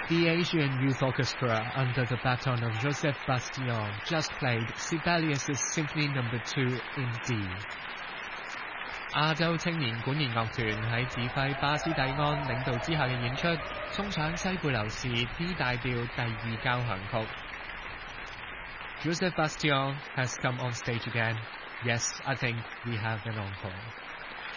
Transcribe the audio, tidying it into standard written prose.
The Asian Youth Orchestra, under the baton of Joseph Bastillon, just played Sibelius' Symphony No. 2 in D。亞洲青年管弦樂團喺指揮巴斯蒂安領導之下嘅演出，送上西貝流士 D 大調第2交響曲。Joseph Bastillon has come on stage again. Yes, I think we have an encore.